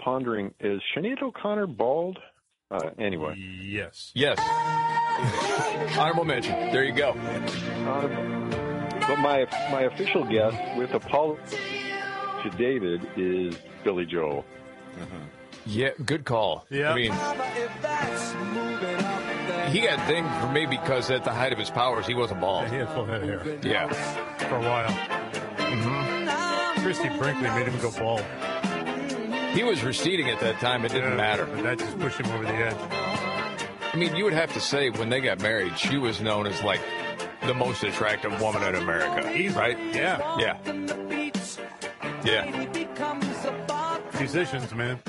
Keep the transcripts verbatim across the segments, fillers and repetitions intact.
pondering, is Sinead O'Connor bald? Uh, anyway. Yes. Yes. Honorable mention. There you go. Honorable. But my my official guess, with apology to David, is Billy Joel. Uh-huh. Yeah, good call. Yeah. I mean, he got dinged for me because at the height of his powers, he wasn't bald. Yeah, he had full head of hair. Yeah. For a while. Mm-hmm. Christy Brinkley made him go bald. He was receding at that time. It didn't yeah, matter. But that just pushed him over the edge. I mean, you would have to say when they got married, she was known as like the most attractive woman in America. He's, right? Yeah. Yeah. Yeah. Musicians, man.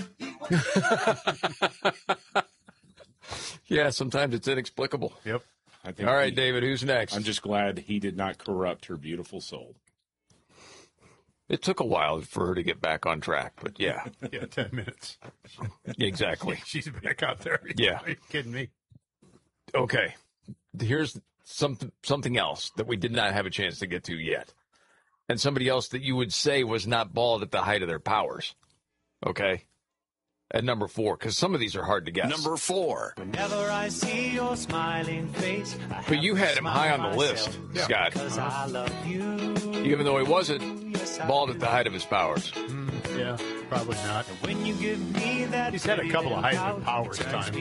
Yeah, sometimes it's inexplicable. Yep. I think All right, he, David, who's next? I'm just glad he did not corrupt her beautiful soul. It took a while for her to get back on track, but yeah. Yeah, ten minutes. Exactly. She's back out there. Yeah. Are you kidding me? Okay. Here's something something else that we did not have a chance to get to yet. And somebody else that you would say was not bald at the height of their powers. Okay? At number four, because some of these are hard to guess. Number four. Whenever I see your smiling face, I but you had him high on the list, yeah. Scott. I love you. Even though he wasn't bald at the height of his powers. Mm, yeah, probably not. When you give me that He's had a couple of height of powers times.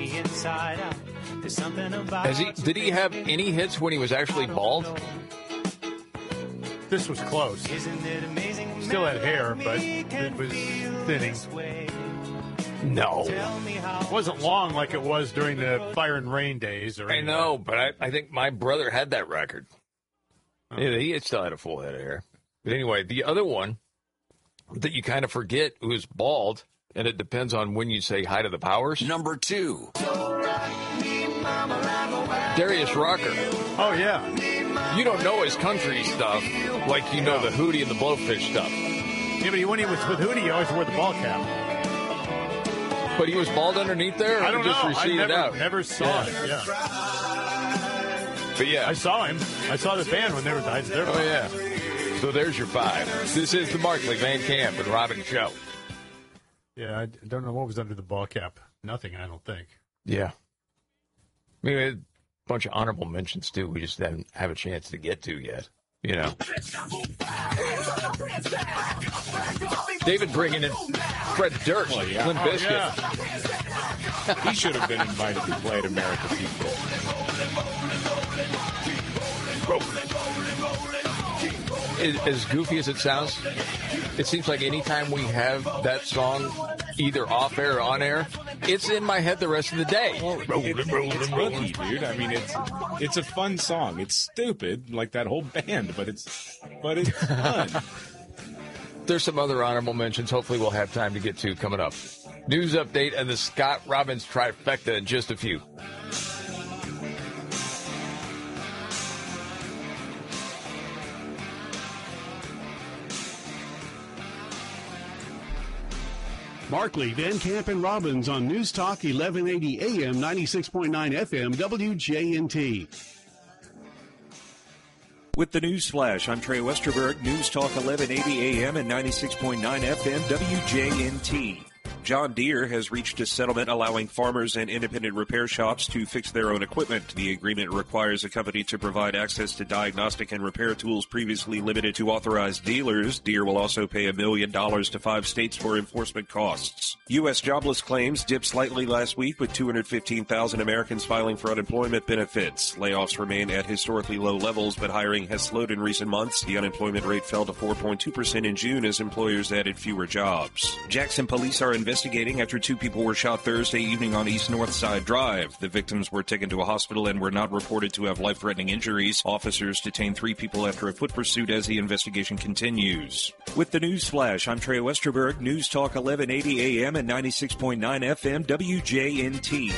Has he? Did he have any hits when he was actually bald? This was close. Still had hair, but it was thinning. No. It wasn't long like it was during the Fire and Rain days. Or I know, but I, I think my brother had that record. Oh. Yeah, he still had a full head of hair. But anyway, the other one that you kind of forget who is bald, and it depends on when you say height of the powers. Number two. Darius Rucker. Oh, yeah. You don't know his country stuff like you know the Hootie and the Blowfish stuff. Yeah, but when he was with Hootie, he always wore the ball cap. But he was bald underneath there? Or I don't just know. receded I never, out? never saw yeah. it. Yeah. But yeah. I saw him. I saw the band when they were at their Oh, yeah. So there's your five. This is the Markley, Van Camp, and Robin show. Yeah, I don't know what was under the ball cap. Nothing, I don't think. Yeah. I mean, a bunch of honorable mentions, too. We just didn't have a chance to get to yet. You know. David bringing in Fred Durst, well, yeah. Limp Bizkit. Oh, yeah. He should have been invited to play at America's Equal. As goofy as it sounds, it seems like anytime we have that song, either off air or on air, it's in my head the rest of the day. Well, it's, it's hooky, dude. I mean, it's it's a fun song. It's stupid, like that whole band, but it's but it's fun. There's some other honorable mentions. Hopefully, we'll have time to get to coming up. News update and the Scott Robbins trifecta in just a few. Markley, Van Camp, and Robbins on News Talk eleven eighty A M, ninety-six point nine F M, W J N T. With the News Flash, I'm Trey Westerberg, News Talk eleven eighty A M and ninety-six point nine F M, W J N T. John Deere has reached a settlement allowing farmers and independent repair shops to fix their own equipment. The agreement requires a company to provide access to diagnostic and repair tools previously limited to authorized dealers. Deere will also pay a million dollars to five states for enforcement costs. U S jobless claims dipped slightly last week with two hundred fifteen thousand Americans filing for unemployment benefits. Layoffs remain at historically low levels, but hiring has slowed in recent months. The unemployment rate fell to four point two percent in June as employers added fewer jobs. Jackson police are investigating after two people were shot Thursday evening on East North Side Drive. The victims were taken to a hospital and were not reported to have life-threatening injuries. Officers detained three people after a foot pursuit as the investigation continues. With the News Flash, I'm Trey Westerberg, News Talk eleven eighty A M and ninety-six point nine F M, W J N T.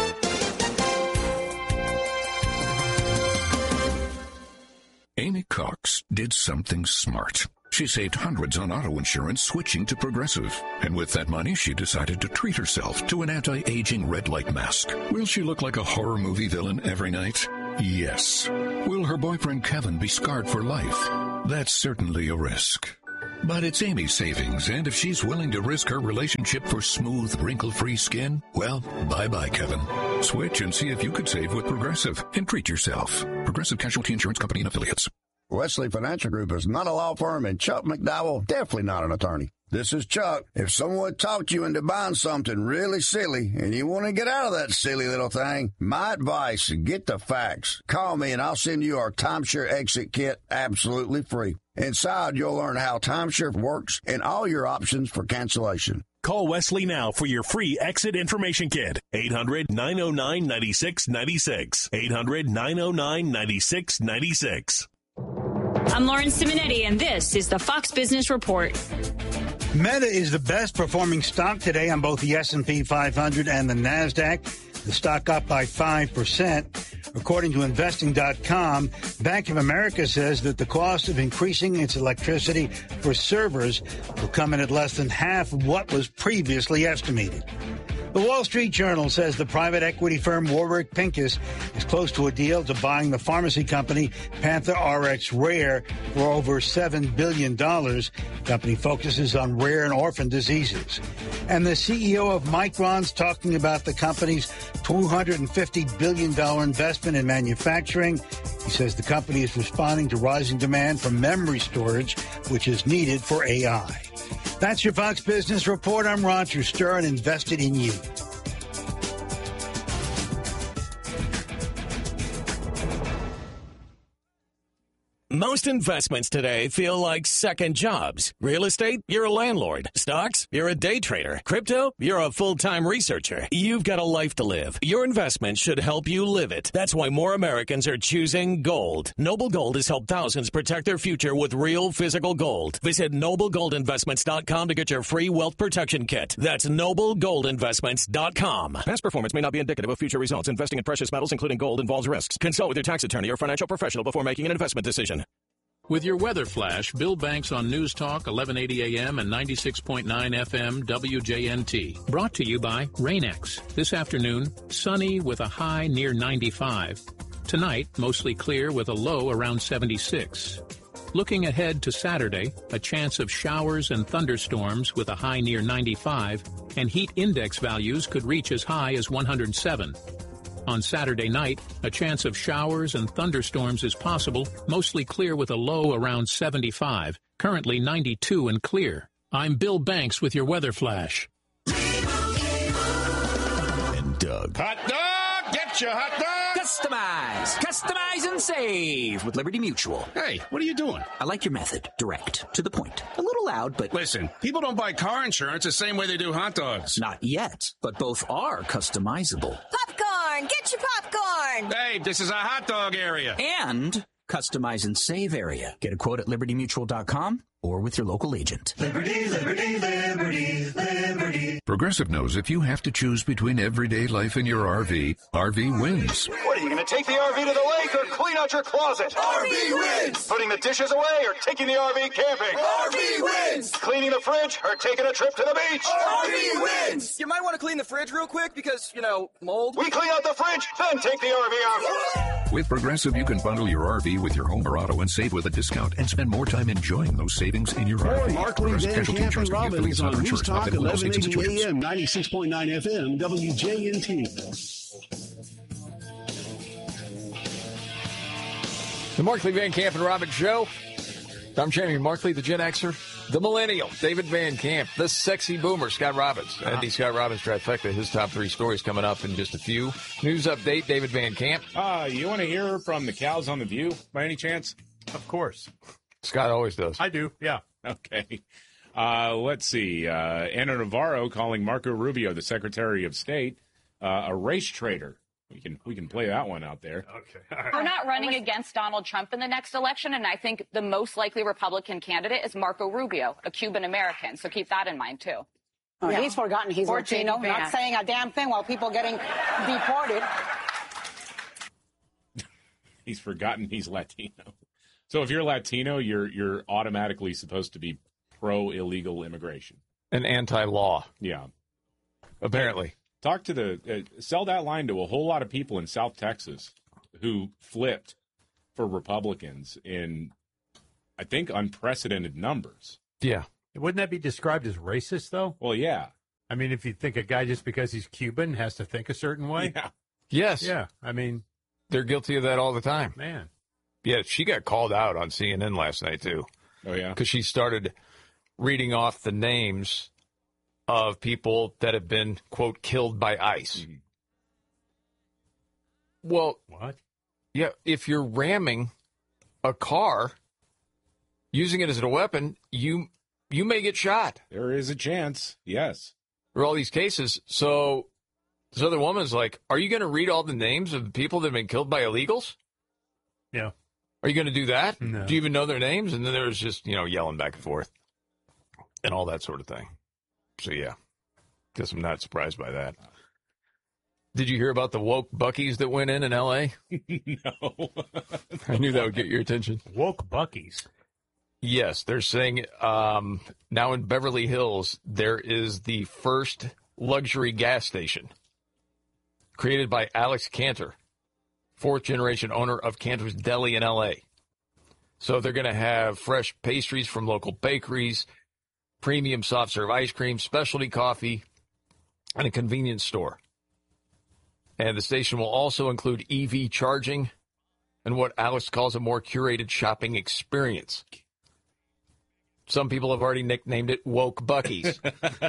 Amy Cox did something smart. She saved hundreds on auto insurance switching to Progressive. And with that money, she decided to treat herself to an anti-aging red light mask. Will she look like a horror movie villain every night? Yes. Will her boyfriend Kevin be scarred for life? That's certainly a risk. But it's Amy's savings, and if she's willing to risk her relationship for smooth, wrinkle-free skin, well, bye-bye, Kevin. Switch and see if you could save with Progressive and treat yourself. Progressive Casualty Insurance Company and Affiliates. Wesley Financial Group is not a law firm, and Chuck McDowell definitely not an attorney. This is Chuck. If someone talked you into buying something really silly and you want to get out of that silly little thing, my advice, get the facts. Call me and I'll send you our timeshare exit kit absolutely free. Inside, you'll learn how timeshare works and all your options for cancellation. Call Wesley now for your free exit information kit. eight hundred, nine oh nine, nine six nine six. eight hundred, nine oh nine, nine six nine six. I'm Lauren Simonetti, and this is the Fox Business Report. Meta is the best performing stock today on both the S and P five hundred and the NASDAQ. The stock up by five percent. According to investing dot com, Bank of America says that the cost of increasing its electricity for servers will come in at less than half of what was previously estimated. The Wall Street Journal says the private equity firm Warburg Pincus is close to a deal to buying the pharmacy company Panther R X Rare for over seven billion dollars. The company focuses on rare and orphan diseases. And the C E O of Micron's talking about the company's two hundred fifty billion dollars investment in manufacturing. He says the company is responding to rising demand for memory storage, which is needed for A I. That's your Fox Business Report. I'm Roger Stern, invested in you. Most investments today feel like second jobs. Real estate, you're a landlord. Stocks, you're a day trader. Crypto, you're a full-time researcher. You've got a life to live. Your investment should help you live it. That's why more Americans are choosing gold. Noble Gold has helped thousands protect their future with real physical gold. Visit noble gold investments dot com to get your free wealth protection kit. That's noble gold investments dot com. Past performance may not be indicative of future results. Investing in precious metals, including gold, involves risks. Consult with your tax attorney or financial professional before making an investment decision. With your weather flash, Bill Banks on News Talk, eleven eighty A M and ninety-six point nine F M W J N T. Brought to you by Rain-X. This afternoon, sunny with a high near ninety-five. Tonight, mostly clear with a low around seventy-six. Looking ahead to Saturday, a chance of showers and thunderstorms with a high near ninety-five, and heat index values could reach as high as one hundred seven. On Saturday night, a chance of showers and thunderstorms is possible, mostly clear with a low around seventy-five, currently ninety-two and clear. I'm Bill Banks with your weather flash. And Doug. Hot dog! Get your hot dog! Customize! Customize and save with Liberty Mutual. Hey, what are you doing? I like your method. Direct. To the point. A little loud, but... Listen, people don't buy car insurance the same way they do hot dogs. Not yet, but both are customizable. Popcorn! Get your popcorn! Hey, this is a hot dog area. And customize and save area. Get a quote at liberty mutual dot com or with your local agent. Liberty, liberty, liberty, liberty. Progressive knows if you have to choose between everyday life and your R V, R V wins. What, are you going to take the R V to the lake or clean out your closet? R V wins! Putting the dishes away or taking the R V camping? R V wins! Cleaning the fridge or taking a trip to the beach? R V wins! You might want to clean the fridge real quick because, you know, mold. We clean out the fridge, then take the R V out. With Progressive, you can bundle your R V with your home or auto and save with a discount and spend more time enjoying those savings in your R V. Markley, Van Camp, and Robbins on News Talk, eleven eighty A M, ninety-six point nine F M, W J N T. The Markley, Van Camp, and Robbins Show. I'm Jamie Markley, the Gen Xer, the Millennial, David Van Camp, the Sexy Boomer, Scott Robbins. Uh-huh. Andy Scott Robbins trifecta. His top three stories coming up in just a few. News update, David Van Camp. Uh, you want to hear from the cows on The View by any chance? Of course. Scott always does. I do, yeah. Okay. Uh, let's see. Uh, Ana Navarro calling Marco Rubio, the Secretary of State, uh, a race traitor. We can we can play that one out there. Okay. Right. We're not running against Donald Trump in the next election, and I think the most likely Republican candidate is Marco Rubio, a Cuban American. So keep that in mind, too. Oh, yeah. He's forgotten he's Or Latino, not saying a damn thing while people getting deported. He's forgotten he's Latino. So if you're Latino, you're you're automatically supposed to be pro-illegal immigration. And anti-law. Yeah. Apparently. Talk to the, uh, sell that line to a whole lot of people in South Texas who flipped for Republicans in, I think, unprecedented numbers. Yeah. Wouldn't that be described as racist, though? Well, yeah. I mean, if you think a guy just because he's Cuban has to think a certain way. Yeah. Yes. Yeah. I mean, they're guilty of that all the time. Man. Yeah, she got called out on C N N last night, too. Oh, yeah? Because she started reading off the names of people that have been, quote, killed by ICE. Mm-hmm. Well, what? Yeah, if you're ramming a car, using it as a weapon, you you may get shot. There is a chance, yes. There are all these cases. So this other woman's like, are you going to read all the names of the people that have been killed by illegals? Yeah. Are you going to do that? No. Do you even know their names? And then there was just, you know, yelling back and forth and all that sort of thing. So, yeah, guess I'm not surprised by that. Did you hear about the woke Buc-ee's that went in in L A? No. I knew that would get your attention. Woke Buc-ee's? Yes, they're saying um, now in Beverly Hills, there is the first luxury gas station created by Alex Cantor, fourth-generation owner of Cantor's Deli in L A. So they're going to have fresh pastries from local bakeries, premium soft-serve ice cream, specialty coffee, and a convenience store. And the station will also include E V charging and what Alex calls a more curated shopping experience. Some people have already nicknamed it Woke Buc-ee's,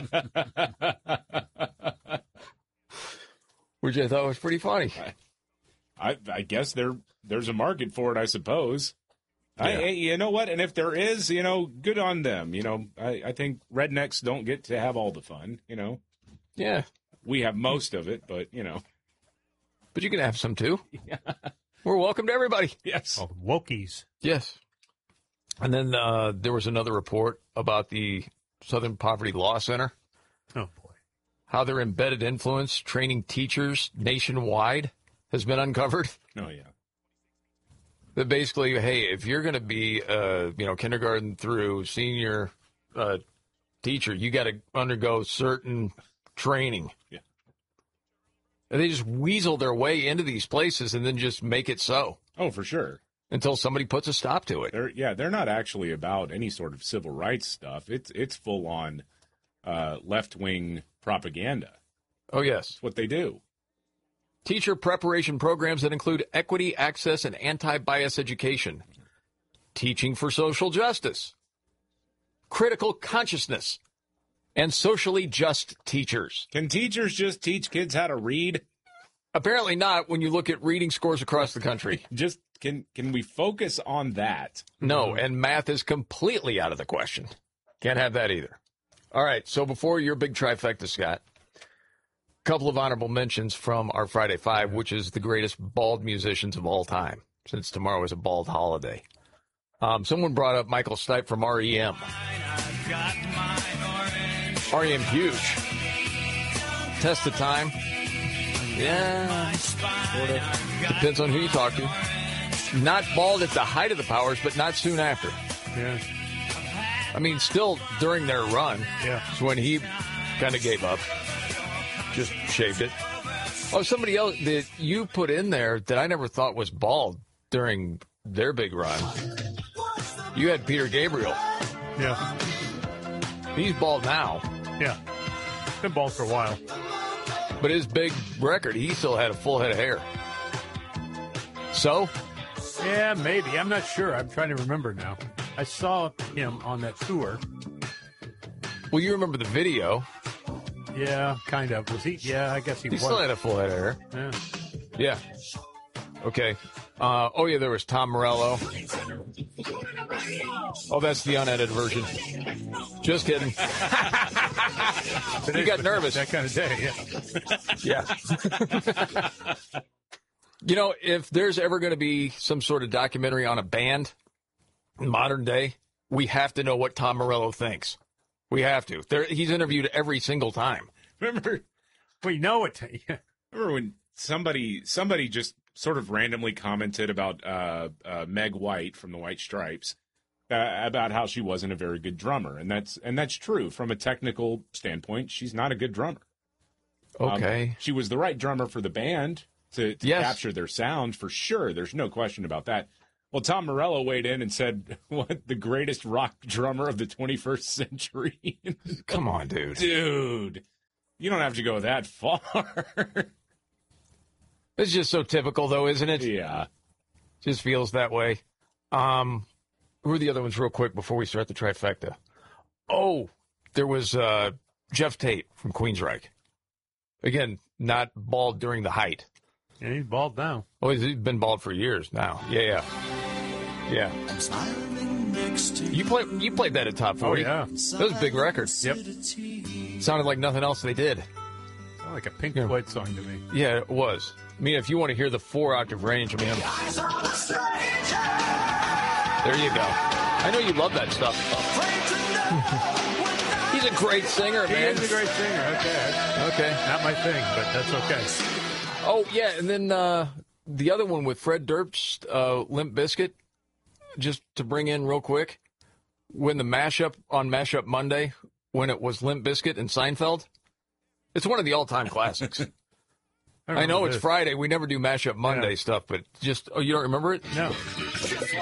which I thought was pretty funny. I, I guess there there's a market for it, I suppose. Yeah. I, you know what? And if there is, you know, good on them. You know, I, I think rednecks don't get to have all the fun, you know. Yeah. We have most of it, but, you know. But you can have some, too. Yeah. We're welcome to everybody. Yes. Oh, Wokies. Yes. And then uh, there was another report about the Southern Poverty Law Center. Oh, boy. How their embedded influence training teachers nationwide has been uncovered. Oh, yeah. That basically, hey, if you're going to be, uh, you know, kindergarten through senior uh, teacher, you got to undergo certain training. Yeah. And they just weasel their way into these places and then just make it so. Oh, for sure. Until somebody puts a stop to it. They're, yeah, they're not actually about any sort of civil rights stuff. It's it's full on uh, left wing propaganda. Oh, yes. That's what they do. Teacher preparation programs that include equity, access, and anti-bias education. Teaching for social justice. Critical consciousness. And socially just teachers. Can teachers just teach kids how to read? Apparently not when you look at reading scores across the country. Just can can we focus on that? No, and math is completely out of the question. Can't have that either. All right, so before your big trifecta, Scott, a couple of honorable mentions from our Friday Five, which is the greatest bald musicians of all time, since tomorrow is a bald holiday. Um, someone brought up Michael Stipe from R E M. R E M huge. Test of time. Yeah, sort of. Depends on who you talk to. Not bald at the height of the Powers, but not soon after. Yeah. I mean, still during their run. Yeah. It's when he kind of gave up. Just shaved it. Oh, somebody else that you put in there that I never thought was bald during their big run. You had Peter Gabriel. Yeah. He's bald now. Yeah. Been bald for a while. But his big record, he still had a full head of hair. So? Yeah, maybe. I'm not sure. I'm trying to remember now. I saw him on that tour. Well, you remember the video. Yeah, kind of. Was he? Yeah, I guess he, he was. He still had a full head of hair. Yeah. Yeah. Okay. Uh, oh, yeah, there was Tom Morello. Oh, that's the unedited version. Just kidding. You got nervous. That kind of day, yeah. Yeah. You know, if there's ever going to be some sort of documentary on a band in modern day, we have to know what Tom Morello thinks. We have to. There, he's interviewed every single time. Remember? We know it. Remember when somebody somebody just sort of randomly commented about uh, uh, Meg White from the White Stripes, uh, about how she wasn't a very good drummer, and that's and that's true from a technical standpoint. She's not a good drummer. Okay, um, she was the right drummer for the band to, to yes. capture their sound for sure. There's no question about that. Well, Tom Morello weighed in and said, "What the greatest rock drummer of the twenty-first century?" Come on, dude. Dude, you don't have to go that far. It's just so typical, though, isn't it? Yeah, just feels that way. Um, who are the other ones, real quick, before we start the trifecta? Oh, there was uh, Jeff Tate from Queensryche. Again, not bald during the height. Yeah, he's bald now. Oh, he's been bald for years now. Yeah, yeah. Yeah. You play, you played that at Top forty. Oh, yeah. That was a big record. Yep. Sounded like nothing else they did. Sounded like a Pink Floyd song to me. Yeah, it was. I mean, if you want to hear the four-octave range, I mean, I'm... there you go. I know you love that stuff. He's a great singer, he man. He's a great singer. Okay. Okay. Not my thing, but that's okay. Oh, yeah, and then uh, the other one with Fred Durst, uh, Limp Bizkit, just to bring in real quick, when the mashup on Mashup Monday, when it was Limp Bizkit and Seinfeld, it's one of the all-time classics. I, I know it's this. Friday. We never do Mashup Monday yeah. stuff, but just, oh, you don't remember it? No.